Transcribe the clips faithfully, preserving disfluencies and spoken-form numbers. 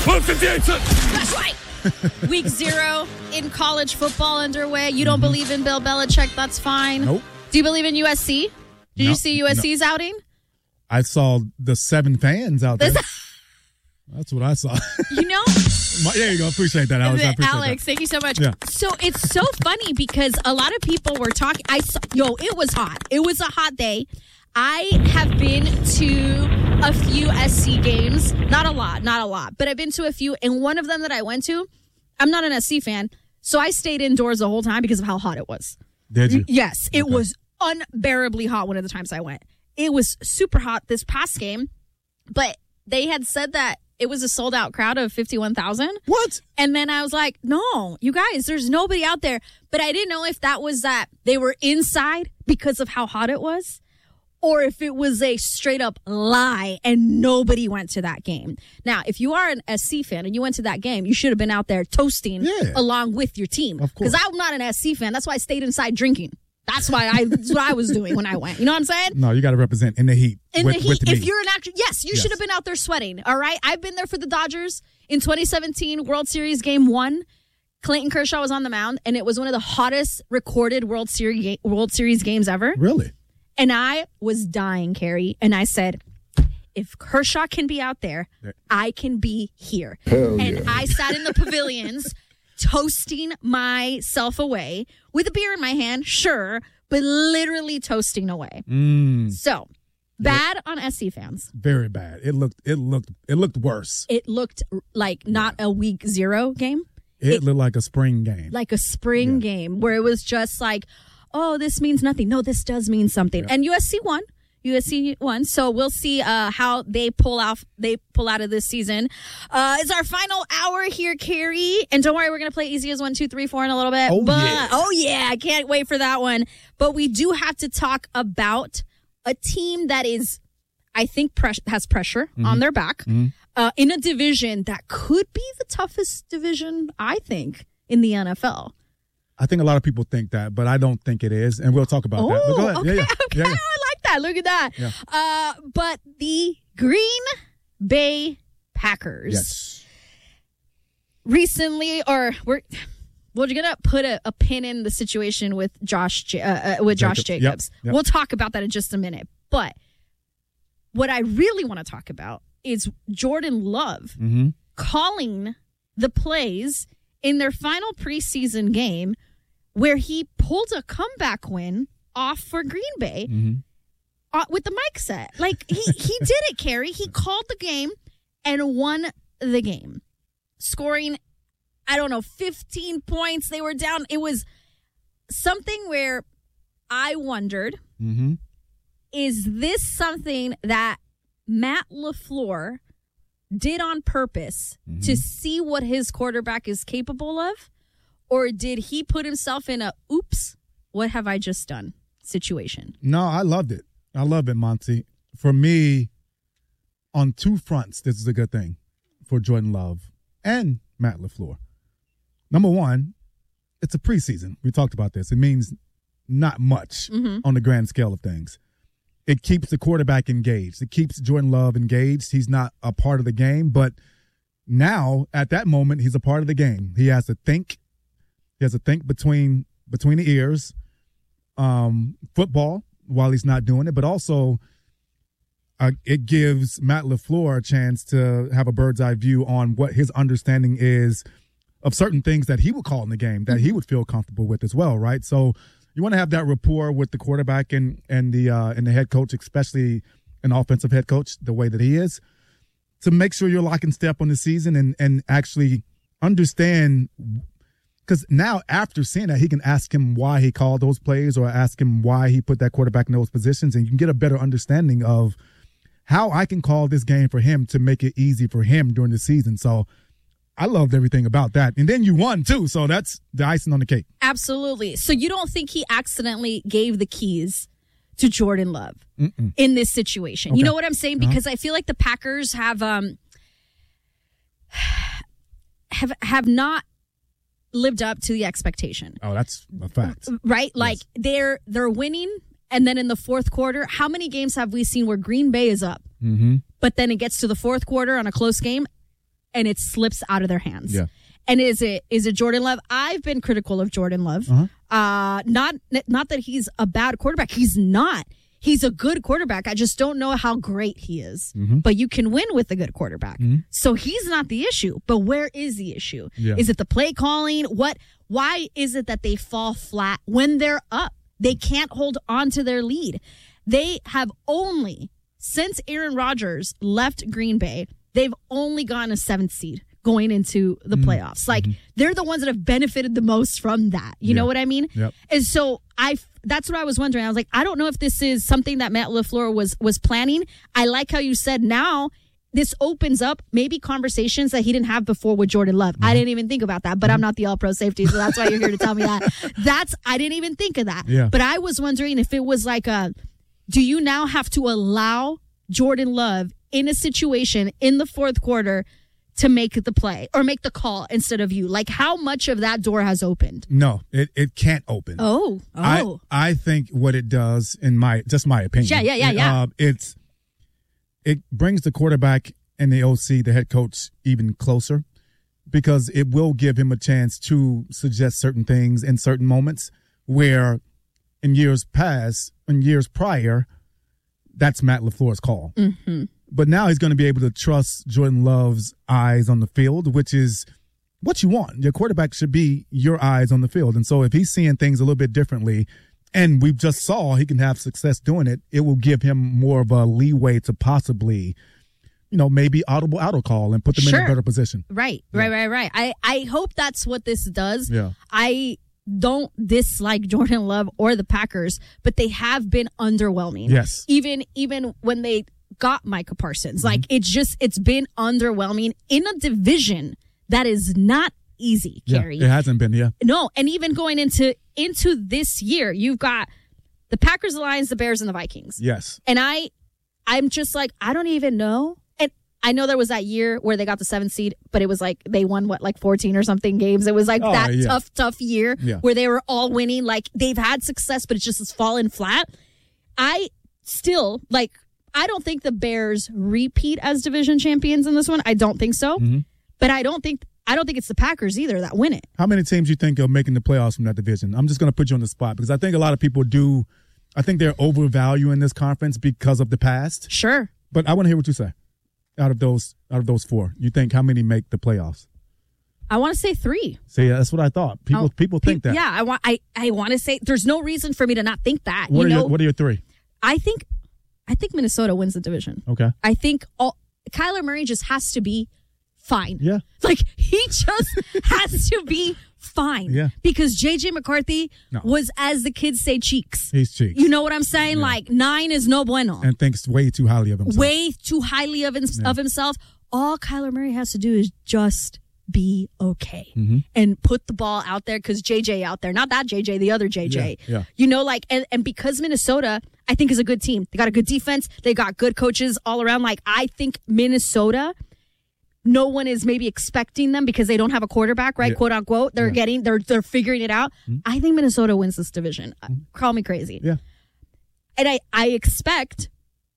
one fifty-eight. That's right. Week zero in college football underway. You don't mm-hmm. believe in Bill Belichick? That's fine. Nope. Do you believe in U S C? Did no, you see U S C's no. outing? I saw the seven fans out there. That's what I saw. You know? There you go. Appreciate that, Alex. I appreciate Alex, that. thank you so much. Yeah. So it's so funny because a lot of people were talking. I saw, yo, it was hot. It was a hot day. I have been to a few S C games. Not a lot, not a lot. But I've been to a few. And one of them that I went to, I'm not an S C fan. So I stayed indoors the whole time because of how hot it was. Did you? Yes. It okay. was unbearably hot one of the times I went. It was super hot this past game. But they had said that it was a sold-out crowd of fifty-one thousand. What? And then I was like, no, you guys, there's nobody out there. But I didn't know if that was that they were inside because of how hot it was, or if it was a straight-up lie and nobody went to that game. Now, if you are an S C fan and you went to that game, you should have been out there toasting yeah. along with your team. Of course. Because I'm not an S C fan. That's why I stayed inside drinking. That's why I. That's what I was doing when I went. You know what I'm saying? No, you got to represent in the heat. In with, the heat. With If me. you're an actor, yes, you yes. should have been out there sweating. All right, I've been there for the Dodgers in twenty seventeen World Series Game One. Clayton Kershaw was on the mound, and it was one of the hottest recorded World Series World Series games ever. Really? And I was dying, Carrie. And I said, if Kershaw can be out there, I can be here. Hell and yeah. I sat in the pavilions toasting myself away with a beer in my hand, sure, but literally toasting away. Mm. So, bad on S C fans. Very bad. It looked it looked it looked worse. It looked like not a week zero game. It, It- looked like a spring game. Like a spring Yeah. game where it was just like, oh, this means nothing. No, this does mean something. Yeah. And U S C won. U S C won. So we'll see uh, how they pull out they pull out of this season. Uh, it's our final hour here, Carrie. And don't worry, we're gonna play easy as one, two, three, four in a little bit. Oh, but yeah. oh yeah, I can't wait for that one. But we do have to talk about a team that is, I think, pres- has pressure Mm-hmm. on their back Mm-hmm. uh, in a division that could be the toughest division, I think, in the N F L. I think a lot of people think that, but I don't think it is, and we'll talk about Oh, that. But go ahead. okay, yeah, yeah. okay. Yeah, yeah. I like that. Look at that. Yeah. Uh, but the Green Bay Packers Yes. recently, or we're we're gonna put a, a pin in the situation with Josh Ja- uh, uh, with Josh Jacob. Jacobs. Yep, yep. We'll talk about that in just a minute. But what I really want to talk about is Jordan Love Mm-hmm. calling the plays in their final preseason game where he pulled a comeback win off for Green Bay Mm-hmm. uh, with the mic set. Like, he, he did it, Carrie. He called the game and won the game, scoring, I don't know, fifteen points. They were down. It was something where I wondered, Mm-hmm. is this something that Matt LaFleur did on purpose Mm-hmm. to see what his quarterback is capable of? Or did he put himself in a, oops, what have I just done situation? No, I loved it. I love it, Monty. For me, on two fronts, this is a good thing for Jordan Love and Matt LaFleur. Number one, it's a preseason. We talked about this. It means not much Mm-hmm. on the grand scale of things. It keeps the quarterback engaged. It keeps Jordan Love engaged. He's not a part of the game, but now at that moment, he's a part of the game. He has to think. He has to think between between the ears, um, football while he's not doing it, but also uh, it gives Matt LaFleur a chance to have a bird's eye view on what his understanding is of certain things that he would call in the game that he would feel comfortable with as well, right? So you want to have that rapport with the quarterback and and the uh, and the head coach, especially an offensive head coach, the way that he is, to make sure you're locking step on the season and and actually understand. Because now, after seeing that, he can ask him why he called those plays or ask him why he put that quarterback in those positions, and you can get a better understanding of how I can call this game for him to make it easy for him during the season. So I loved everything about that. And then you won, too, so that's the icing on the cake. Absolutely. So you don't think he accidentally gave the keys to Jordan Love Mm-mm. in this situation? Okay. You know what I'm saying? Uh-huh. Because I feel like the Packers have um have have not lived up to the expectation. Oh, that's a fact. Right? Like Yes. they're they're winning, and then in the fourth quarter, how many games have we seen where Green Bay is up, Mm-hmm. but then it gets to the fourth quarter on a close game and it slips out of their hands. Yeah. And is it is it Jordan Love? I've been critical of Jordan Love. Uh-huh. Uh, not not that he's a bad quarterback. He's not. He's a good quarterback. I just don't know how great he is. Mm-hmm. But you can win with a good quarterback. Mm-hmm. So he's not the issue. But where is the issue? Yeah. Is it the play calling? What? Why is it that they fall flat when they're up? They can't hold on to their lead. They have only, since Aaron Rodgers left Green Bay, they've only gotten a seventh seed going into the Mm-hmm. playoffs. Like, mm-hmm. they're the ones that have benefited the most from that. You yeah. know what I mean? Yep. And so I, that's what I was wondering. I was like, I don't know if this is something that Matt LaFleur was, was planning. I like how you said now this opens up maybe conversations that he didn't have before with Jordan Love. Mm-hmm. I didn't even think about that, but mm-hmm. I'm not the all-pro safety, so that's why you're here to tell me that. That's, I didn't even think of that. Yeah. But I was wondering if it was like a, do you now have to allow Jordan Love in a situation in the fourth quarter to make the play or make the call instead of you? Like, how much of that door has opened? No, it, it can't open. Oh, oh. I, I think what it does, in my just my opinion. Yeah, yeah, yeah, it, yeah. Uh, it's it brings the quarterback and the O C, the head coach, even closer because it will give him a chance to suggest certain things in certain moments where in years past, in years prior, that's Matt LaFleur's call. Mm-hmm. But now he's going to be able to trust Jordan Love's eyes on the field, which is what you want. Your quarterback should be your eyes on the field. And so if he's seeing things a little bit differently, and we just saw he can have success doing it, it will give him more of a leeway to possibly, you know, maybe audible auto call and put them sure. in a better position. Right, right, yeah. right, right. I, I hope that's what this does. Yeah. I don't dislike Jordan Love or the Packers, but they have been underwhelming. Yes. Even even when they got Micah Parsons. Mm-hmm. Like, it's just, it's been underwhelming in a division that is not easy, Carrie. Yeah, it hasn't been, yeah. No, and even going into into this year, you've got the Packers, the Lions, the Bears, and the Vikings. Yes. And I, I'm just like, I don't even know. And I know there was that year where they got the seventh seed, but it was like they won, what, like fourteen or something games. It was like oh, that yeah. tough, tough year yeah. where they were all winning. Like, they've had success, but it's just it's fallen flat. I still, like, I don't think the Bears repeat as division champions in this one. I don't think so. Mm-hmm. But I don't think I don't think it's the Packers either that win it. How many teams do you think are making the playoffs from that division? I'm just going to put you on the spot because I think a lot of people do. I think they're overvaluing this conference because of the past. Sure. But I want to hear what you say. Out of those, out of those four, you think how many make the playoffs? I want to say three. See, that's what I thought. People, oh, people think pe- that. Yeah, I want. I, I want to say there's no reason for me to not think that. What you are know, your, what are your three? I think, I think Minnesota wins the division. Okay. I think all Kyler Murray just has to be fine. Yeah. Like, he just has to be fine. Yeah. Because J J McCarthy no. was, as the kids say, cheeks. He's cheeks. You know what I'm saying? Yeah. Like, nine is no bueno. And thinks way too highly of himself. Way too highly of, his, yeah. of himself. All Kyler Murray has to do is just be okay mm-hmm. and put the ball out there because J J out there, not that J J, the other J J. Yeah, yeah. You know, like, and, and because Minnesota, I think, is a good team. They got a good defense. They got good coaches all around. Like, I think Minnesota, no one is maybe expecting them because they don't have a quarterback, right? Yeah. Quote unquote. They're yeah. getting, they're they're figuring it out. Mm-hmm. I think Minnesota wins this division. Mm-hmm. Call me crazy. Yeah. And I, I expect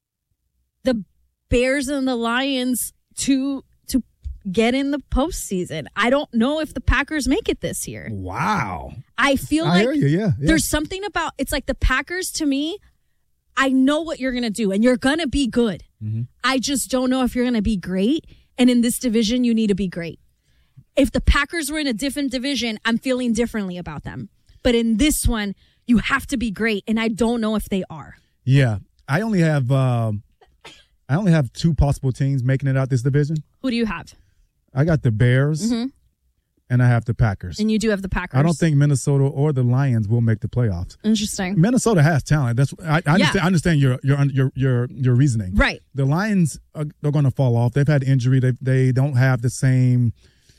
the Bears and the Lions to to get in the postseason. I don't know if the Packers make it this year. Wow. I feel I like hear you, yeah, yeah. there's something about, it's like the Packers, to me, I know what you're going to do and you're going to be good. Mm-hmm. I just don't know if you're going to be great. And in this division, you need to be great. If the Packers were in a different division, I'm feeling differently about them. But in this one, you have to be great. And I don't know if they are. Yeah. I only have, um, I only have two possible teams making it out this division. Who do you have? I got the Bears, mm-hmm. and I have the Packers. And you do have the Packers. I don't think Minnesota or the Lions will make the playoffs. Interesting. Minnesota has talent. That's I, I, understand, yeah. I understand your your your your your reasoning. Right. The Lions are they're going to fall off. They've had injury. They they don't have the same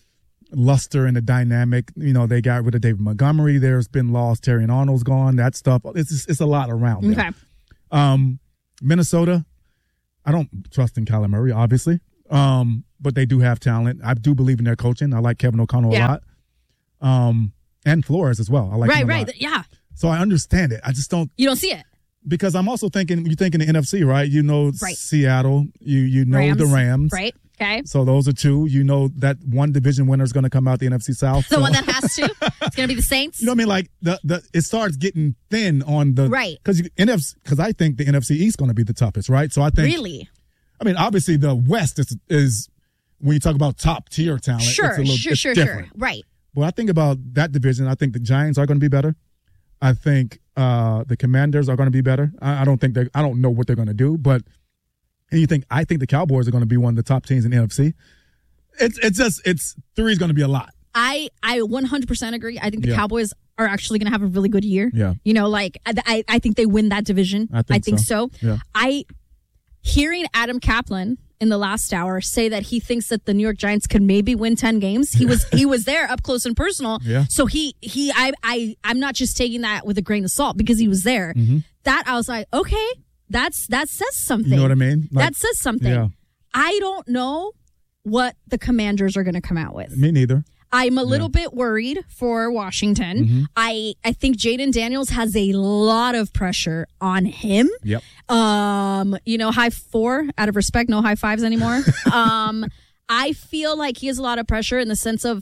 luster and the dynamic. You know, they got rid of David Montgomery. There's been loss. Terry and Arnold's gone. That stuff. It's just, it's a lot around. Okay. There. Um, Minnesota. I don't trust in Kyler Murray, obviously. Um, but they do have talent. I do believe in their coaching. I like Kevin O'Connell yeah. a lot. Um, and Flores as well. I like right, him a right, lot. yeah. So I understand it. I just don't. You don't see it because I'm also thinking. You think in the N F C, right? You know, right. Seattle. You you know Rams, the Rams, right? Okay. So those are two. You know that one division winner is going to come out the N F C South. The so. one that has to. It's going to be the Saints. You know what I mean? Like the, the it starts getting thin on the right because N F C because I think the N F C East is going to be the toughest, right? So I think really. I mean, obviously the West is is when you talk about top tier talent. Sure, it's a little, sure, it's sure, different. sure. Right. Well, I think about that division. I think the Giants are going to be better. I think uh, the Commanders are going to be better. I, I don't think they. I don't know what they're going to do, but and you think I think the Cowboys are going to be one of the top teams in the N F C. It's it's just it's three is going to be a lot. I I one hundred percent agree. I think the Yeah. Cowboys are actually going to have a really good year. Yeah. You know, like I I, I think they win that division. I think so. so. Yeah. I hearing Adam Kaplan in the last hour say that he thinks that the New York Giants could maybe win ten games. He was he was there up close and personal. Yeah. So he he I I I'm not just taking that with a grain of salt because he was there. Mm-hmm. That I was like, okay, that's that says something. You know what I mean? Like, that says something. Yeah. I don't know what the Commanders are going to come out with. Me neither. I'm a little bit worried for Washington. Mm-hmm. I I think Jaden Daniels has a lot of pressure on him. Yep. Um, you know, high four out of respect, no high fives anymore. um, I feel like he has a lot of pressure in the sense of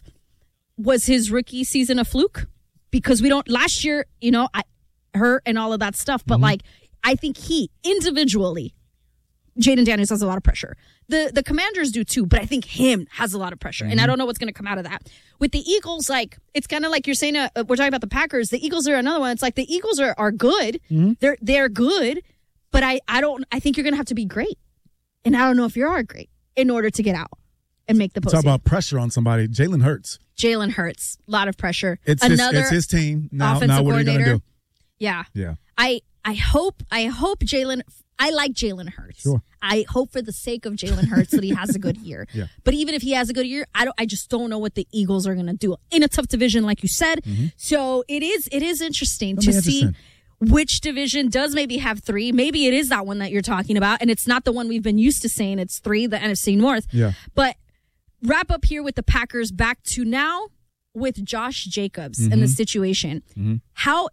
was his rookie season a fluke? Because we don't last year, you know, I hurt and all of that stuff, but Mm-hmm. like I think he individually Jaden Daniels has a lot of pressure. The the Commanders do too, but I think him has a lot of pressure. Mm-hmm. And I don't know what's going to come out of that. With the Eagles, like, it's kind of like you're saying, uh, we're talking about the Packers. The Eagles are another one. It's like the Eagles are, are good. Mm-hmm. They're they're good, but I, I don't, I think you're going to have to be great. And I don't know if you are great in order to get out and make the postseason. Talk about pressure on somebody. Jalen Hurts. Jalen Hurts, a lot of pressure. It's Another his, it's his team. Now, offensive now what are you going to coordinator. do? Yeah. Yeah. I I hope I hope Jalen I like Jalen Hurts. Sure. I hope for the sake of Jalen Hurts that he has a good year. Yeah. But even if he has a good year, I don't I just don't know what the Eagles are going to do in a tough division like you said. Mm-hmm. So it is it is interesting That'll to be see interesting. which division does maybe have three. Maybe it is that one that you're talking about and it's not the one we've been used to saying it's three, the N F C North. Yeah. But wrap up here with the Packers back to now with Josh Jacobs Mm-hmm. and the situation. Mm-hmm. How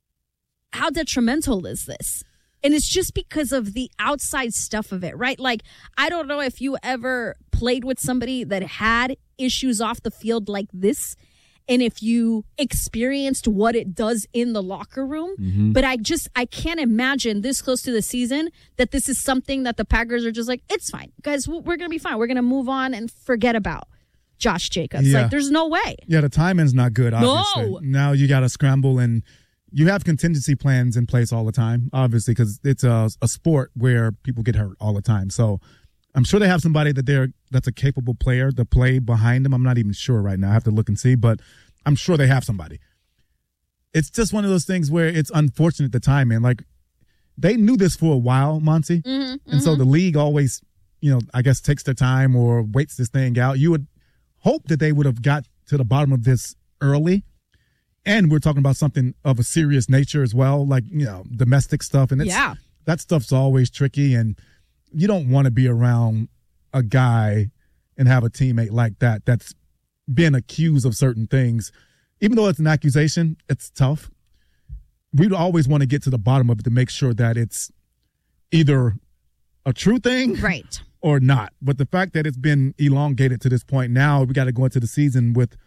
how detrimental is this? And it's just because of the outside stuff of it, right? Like, I don't know if you ever played with somebody that had issues off the field like this, and if you experienced what it does in the locker room. Mm-hmm. But I just, I can't imagine this close to the season that this is something that the Packers are just like, it's fine. Guys, we're going to be fine. We're going to move on and forget about Josh Jacobs. Yeah. Like, there's no way. Yeah, the timing's not good, obviously. No. Now you got to scramble, and you have contingency plans in place all the time, obviously, because it's a, a sport where people get hurt all the time. So I'm sure they have somebody that they're that's a capable player to play behind them. I'm not even sure right now. I have to look and see, but I'm sure they have somebody. It's just one of those things where it's unfortunate the timing. Like, they knew this for a while, Monty, Mm-hmm, and so the league always, you know, I guess takes their time or waits this thing out. You would hope that they would have got to the bottom of this early. And we're talking about something of a serious nature as well, like, you know, domestic stuff. And it's, Yeah. that stuff's always tricky. And you don't want to be around a guy and have a teammate like that that's been accused of certain things. Even though it's an accusation, it's tough. We'd always want to get to the bottom of it to make sure that it's either a true thing Right. or not. But the fact that it's been elongated to this point now, we got to go into the season with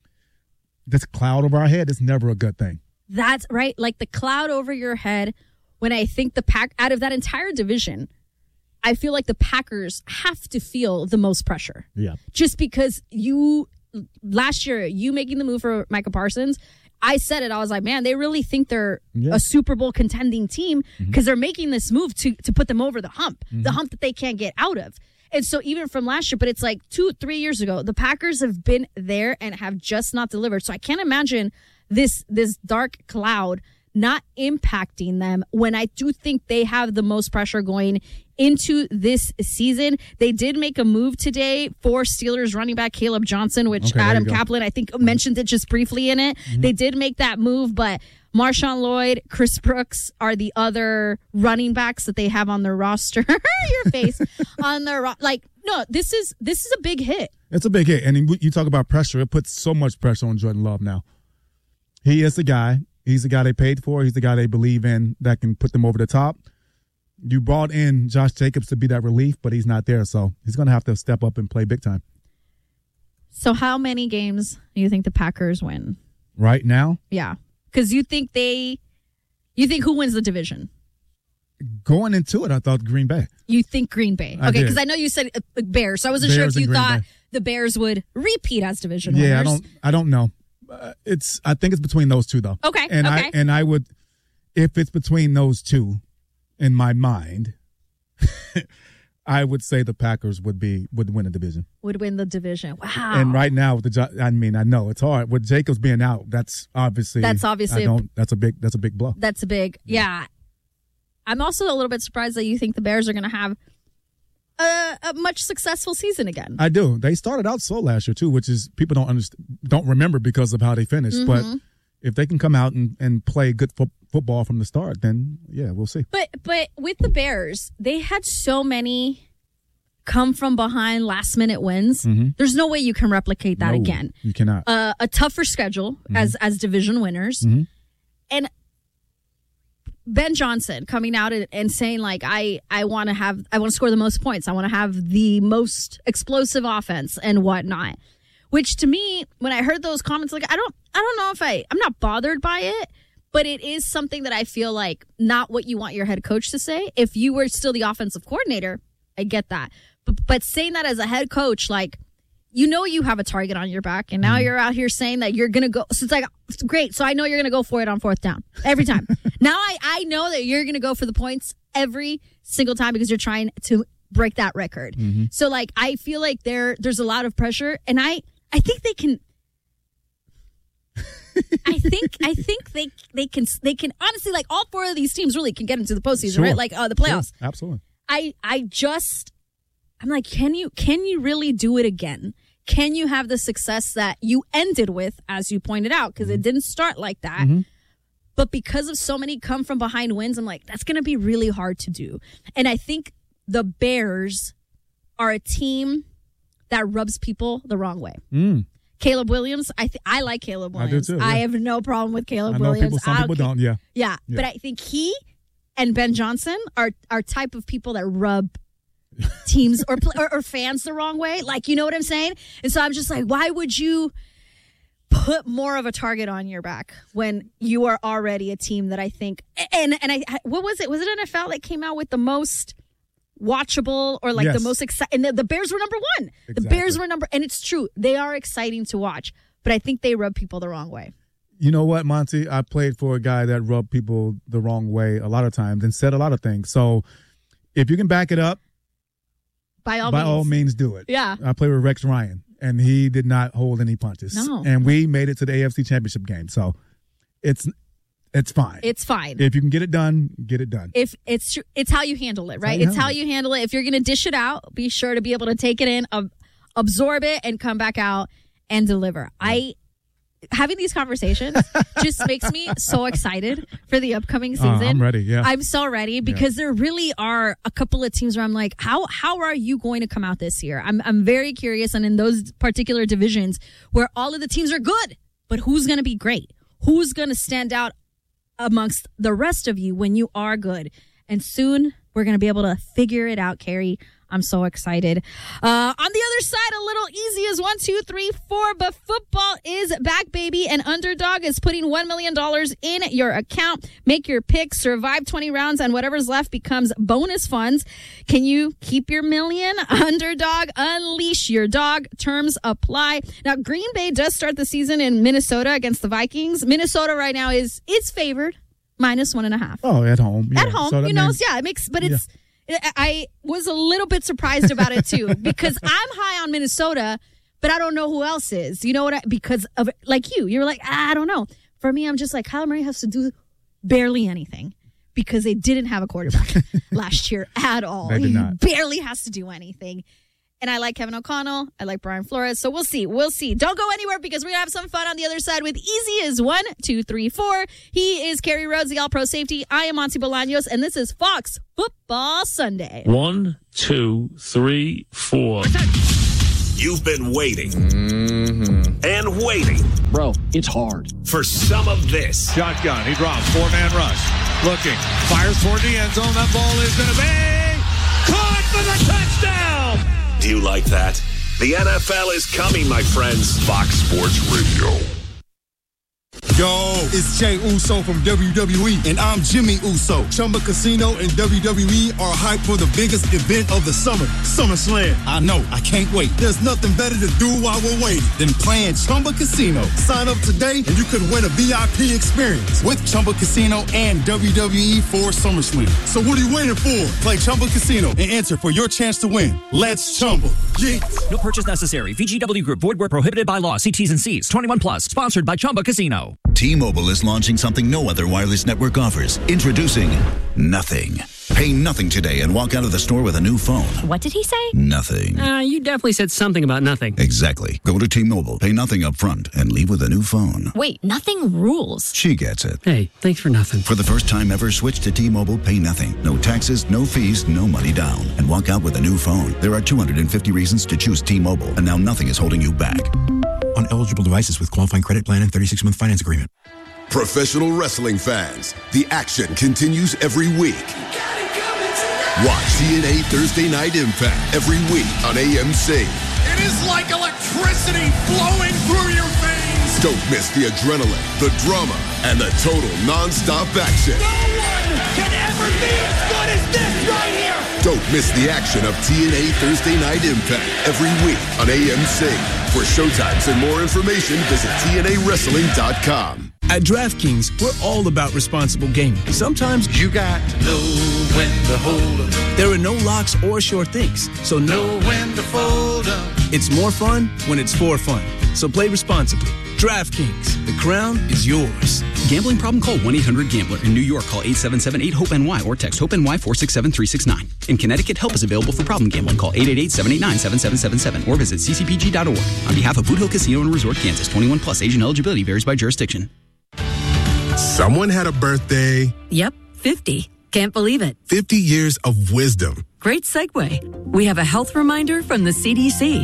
this cloud over our head is never a good thing. That's right. Like the cloud over your head. When I think the pack out of that entire division, I feel like the Packers have to feel the most pressure. Yeah. Just because you last year, you making the move for Micah Parsons, I said it. I was like, man, they really think they're Yeah. a Super Bowl contending team because they're making this move to to put them over the hump, the hump that they can't get out of. And so even from last year, but it's like two, three years ago, the Packers have been there and have just not delivered. So I can't imagine this this dark cloud not impacting them when I do think they have the most pressure going into this season. They did make a move today for Steelers running back Caleb Johnson, which Okay, there Adam you go. Kaplan, I think, mentioned it just briefly in it. Mm-hmm. They did make that move, but Marshawn Lloyd, Chris Brooks are the other running backs that they have on their roster. Your face on their ro- like no, this is this is a big hit. It's a big hit. And you talk about pressure. It puts so much pressure on Jordan Love now. He is the guy. He's the guy they paid for. He's the guy they believe in that can put them over the top. You brought in Josh Jacobs to be that relief, but he's not there, so he's going to have to step up and play big time. So how many games do you think the Packers win? Right now? Yeah. Because you think they, you think who wins the division? Going into it, I thought Green Bay. You think Green Bay. I Okay, because did. I know you said uh, Bears, so I wasn't Bears sure if you and Green thought Bay. the Bears would repeat as division Yeah, winners. I don't I don't know. Uh, it's I think it's between those two though. Okay, And okay. I and I would if it's between those two in my mind, I would say the Packers would be would win the division. Would win the division. Wow. And right now with the Jo- I mean, I know it's hard with Jacobs being out. That's obviously That's obviously I a- don't that's a big that's a big blow. That's a big, yeah. I'm also a little bit surprised that you think the Bears are going to have a, a much successful season again. I do. They started out slow last year too, which is people don't understand, don't remember because of how they finished. Mm-hmm. But if they can come out and, and play good fo- football from the start, then yeah, we'll see. But but with the Bears, they had so many come from behind last minute wins. Mm-hmm. There's no way you can replicate that No, again. You cannot. Uh, a tougher schedule Mm-hmm. as as division winners, Mm-hmm. and Ben Johnson coming out and, and saying like I I want to have I want to score the most points. I want to have the most explosive offense and whatnot. Which to me, when I heard those comments, like I don't I don't know if I I'm not bothered by it, but it is something that I feel like not what you want your head coach to say. If you were still the offensive coordinator, I get that. But but saying that as a head coach, like you know you have a target on your back, and now you're out here saying that you're gonna go. So it's like it's great. So I know you're gonna go for it on fourth down every time. Now I I know that you're gonna go for the points every single time because you're trying to break that record. Mm-hmm. So like I feel like there there's a lot of pressure, and I I think they can. I think I think they they can they can honestly like all four of these teams really can get into the postseason, Sure. right? Like uh, the playoffs. Sure, absolutely. I I just I'm like, can you can you really do it again? Can you have the success that you ended with, as you pointed out, because it didn't start like that. Mm-hmm. But because of so many come from behind wins, I'm like, that's going to be really hard to do. And I think the Bears are a team that rubs people the wrong way. Mm. Caleb Williams, I th- I like Caleb I do Williams. too, yeah. I have no problem with Caleb I know Williams. people. Some I people ca- don't. Yeah. Yeah, Yeah. but I think he and Ben Johnson are are type of people that rub teams or, pl- or or fans the wrong way. Like, you know what I'm saying? And so I'm just like, why would you put more of a target on your back when you are already a team that I think and and I what was it? Was it N F L that came out with the most watchable or like Yes. the most exciting? And the, the Bears were number one. The Exactly. Bears were number, and it's true. They are exciting to watch, but I think they rub people the wrong way. You know what, Monty? I played for a guy that rubbed people the wrong way a lot of times and said a lot of things. So if you can back it up, By all by means. all means, do it. Yeah. I played with Rex Ryan, and he did not hold any punches. No. And we made it to the A F C Championship game. So it's it's fine. It's fine. If you can get it done, get it done. If it's tr- it's how you handle it, right? how you It's how handle you handle it. If you're going to dish it out, be sure to be able to take it in, ab- absorb it, and come back out and deliver. I having these conversations just makes me so excited for the upcoming Uh, season. I'm ready, yeah. I'm so ready because there really are a couple of teams where I'm like, how how are you going to come out this year? I'm I'm very curious, and in those particular divisions where all of the teams are good, but who's going to be great? Who's going to stand out amongst the rest of you when you are good? And soon we're going to be able to figure it out, Carrie. I'm so excited. Uh, on the other side, a little easy as one, two, three, four, but football is back, baby. And Underdog is putting one million dollars in your account. Make your picks, survive twenty rounds, and whatever's left becomes bonus funds. Can you keep your million? Underdog, unleash your dog. Terms apply. Now, Green Bay does start the season in Minnesota against the Vikings. Minnesota right now is is favored, minus one and a half. Oh, at home. Yeah. At home, So that you know, means- yeah, it makes, but it's, I I was a little bit surprised about it too, because I'm high on Minnesota, but I don't know who else is. You know what? I, because of, like you, you're like, ah, I don't know. For me, I'm just like, Kyler Murray has to do barely anything because they didn't have a quarterback last year at all. They did he not. barely has to do anything. And I like Kevin O'Connell. I like Brian Flores. So we'll see. We'll see. Don't go anywhere because we're going to have some fun on the other side with Easy as one, two, three, four. He is Kerry Rhodes, the All-Pro Safety. I am Monty Bolaños, and this is Fox Football Sunday. One, two, three, four. You've been waiting and been waiting. Bro, it's hard. For some of this. Shotgun, he drops, four-man rush. Looking, fires toward the end zone. That ball is going to be caught for the touchdown. Do you like that? The N F L is coming, my friends. Fox Sports Radio. Yo, it's Jay Uso from W W E, and I'm Jimmy Uso. Chumba Casino and W W E are hyped for the biggest event of the summer, SummerSlam. I know, I can't wait. There's nothing better to do while we're waiting than playing Chumba Casino. Sign up today, and you could win a V I P experience with Chumba Casino and W W E for SummerSlam. So what are you waiting for? Play Chumba Casino and enter for your chance to win. Let's Chumba. Yeah. No purchase necessary. V G W Group. Void where prohibited by law. See T's and C's. twenty-one plus. Sponsored by Chumba Casino. T-Mobile is launching something no other wireless network offers. Introducing Nothing. Pay nothing today and walk out of the store with a new phone. What did he say? Nothing. Uh, you definitely said something about nothing. Exactly. Go to T-Mobile, pay nothing up front, and leave with a new phone. Wait, nothing rules. She gets it. Hey, thanks for nothing. For the first time ever, switch to T-Mobile, pay nothing. No taxes, no fees, no money down. And walk out with a new phone. There are two hundred fifty reasons to choose T-Mobile, and now nothing is holding you back. On eligible devices with qualifying credit plan and thirty-six month finance agreement. Professional wrestling fans, the action continues every week. Watch T N A Thursday Night Impact every week on A M C. It is like electricity flowing through your veins. Don't miss the adrenaline, the drama, and the total non-stop action. No one can ever be as good as this right here. Don't miss the action of T N A Thursday Night Impact every week on A M C. For showtimes and more information, visit T N A wrestling dot com. At DraftKings, we're all about responsible gaming. Sometimes you got to know when to hold up. There are no locks or sure things, so know when to fold up. It's more fun when it's for fun. So play responsibly. DraftKings, the crown is yours. Gambling problem? Call one eight hundred gambler. In New York, call eight seven seven eight hope N Y or text HOPE-NY four six seven three six nine. In Connecticut, help is available for problem gambling. Call eight eight eight seven eight nine seven seven seven seven or visit c c p g dot org. On behalf of Boot Hill Casino and Resort, Kansas, twenty-one plus, age and eligibility varies by jurisdiction. Someone had a birthday. Yep, fifty. Can't believe it. fifty years of wisdom. Great segue. We have a health reminder from the C D C.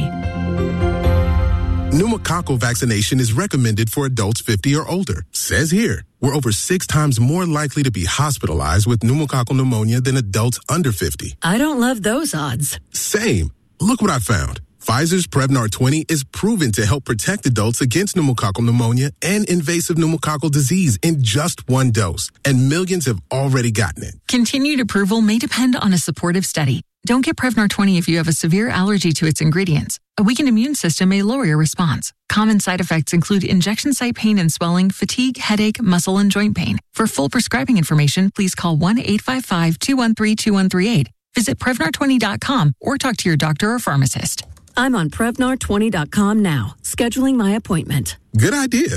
Pneumococcal vaccination is recommended for adults fifty or older. Says here, we're over six times more likely to be hospitalized with pneumococcal pneumonia than adults under fifty. I don't love those odds. Same. Look what I found. Pfizer's Prevnar twenty is proven to help protect adults against pneumococcal pneumonia and invasive pneumococcal disease in just one dose, and millions have already gotten it. Continued approval may depend on a supportive study. Don't get Prevnar twenty if you have a severe allergy to its ingredients. A weakened immune system may lower your response. Common side effects include injection site pain and swelling, fatigue, headache, muscle, and joint pain. For full prescribing information, please call one eight five five, two one three, two one three eight. Visit Prevnar twenty dot com or talk to your doctor or pharmacist. I'm on Prevnar twenty dot com now, scheduling my appointment. Good idea.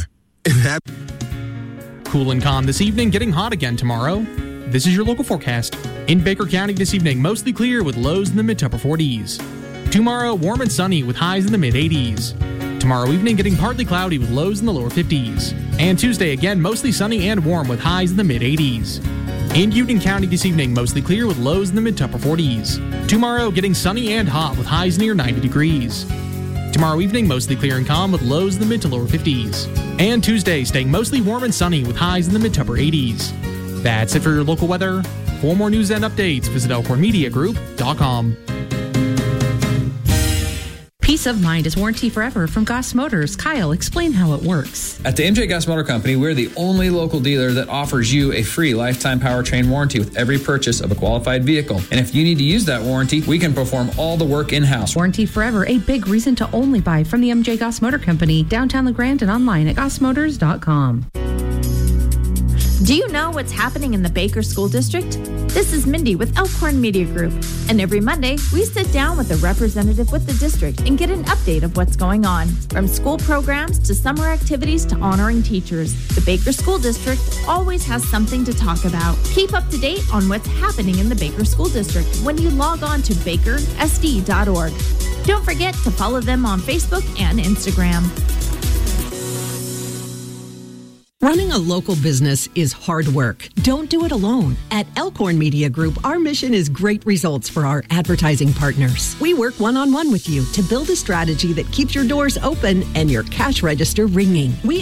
Cool and calm this evening, getting hot again tomorrow. This is your local forecast. In Baker County this evening, mostly clear with lows in the mid to upper forties. Tomorrow, warm and sunny with highs in the mid eighties. Tomorrow evening, getting partly cloudy with lows in the lower fifties. And Tuesday, again, mostly sunny and warm with highs in the mid eighties. In Union County this evening, mostly clear with lows in the mid to upper forties. Tomorrow, getting sunny and hot with highs near ninety degrees. Tomorrow evening, mostly clear and calm with lows in the mid to lower fifties. And Tuesday, staying mostly warm and sunny with highs in the mid to upper eighties. That's it for your local weather. For more news and updates, visit elkhorn media group dot com. Peace of mind is warranty forever from Goss Motors. Kyle, explain how it works. At the M J Goss Motor Company, we're the only local dealer that offers you a free lifetime powertrain warranty with every purchase of a qualified vehicle. And if you need to use that warranty, we can perform all the work in-house. Warranty forever, a big reason to only buy from the M J Goss Motor Company, downtown LeGrand and online at goss motors dot com. Do you know what's happening in the Baker School District? This is Mindy with Elkhorn Media Group, and every Monday, we sit down with a representative with the district and get an update of what's going on. From school programs to summer activities to honoring teachers, the Baker School District always has something to talk about. Keep up to date on what's happening in the Baker School District when you log on to baker s d dot org. Don't forget to follow them on Facebook and Instagram. Running a local business is hard work. Don't do it alone. At Elkhorn Media Group, our mission is great results for our advertising partners. We work one-on-one with you to build a strategy that keeps your doors open and your cash register ringing. We